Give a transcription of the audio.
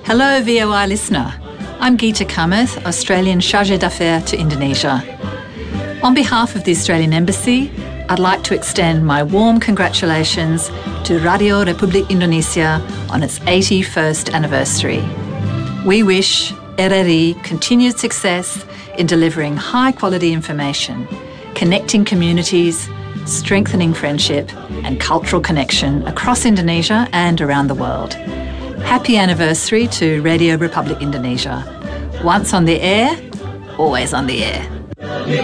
Hello VOI listener, I'm Geeta Kamath, Australian Chargé d'Affaires to Indonesia. On behalf of the Australian Embassy, I'd like to extend my warm congratulations to Radio Republik Indonesia on its 81st anniversary. We wish RRI continued success in delivering high-quality information, connecting communities, strengthening friendship and cultural connection across Indonesia and around the world. Happy anniversary to Radio Republik Indonesia. Once on the air, always on the air.